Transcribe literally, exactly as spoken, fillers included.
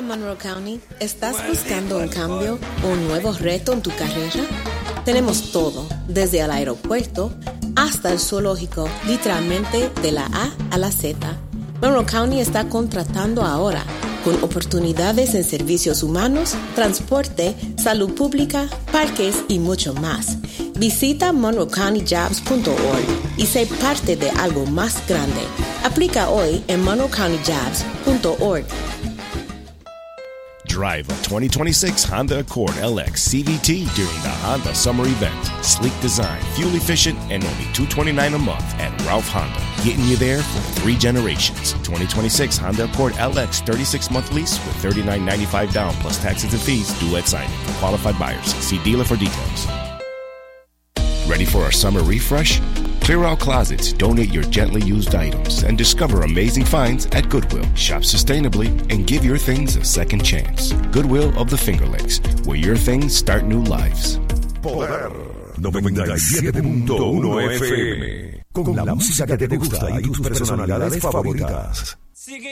Monroe County, ¿estás buscando un cambio o un nuevo reto en tu carrera? Tenemos todo, desde el aeropuerto hasta el zoológico, literalmente de la A a la Z. Monroe County está contratando ahora, con oportunidades en servicios humanos, transporte, salud pública, parques y mucho más. Visita monroe county jobs punto org y sé parte de algo más grande. Aplica hoy en monroe county jobs punto org. Drive a twenty twenty-six Honda Accord L X C V T during the Honda Summer Event. Sleek design, fuel efficient, and only two hundred twenty-nine dollars a month at Ralph Honda. Getting you there for three generations. twenty twenty-six Honda Accord L X thirty-six month lease with thirty-nine ninety-five down plus taxes and fees due at signing. For qualified buyers, see dealer for details. Ready for our summer refresh? Clear out closets, donate your gently used items, and discover amazing finds at Goodwill. Shop sustainably and give your things a second chance. Goodwill of the Finger Lakes, where your things start new lives. Poder noventa y siete punto uno F M. Con la música que te gusta y tus personalidades favoritas.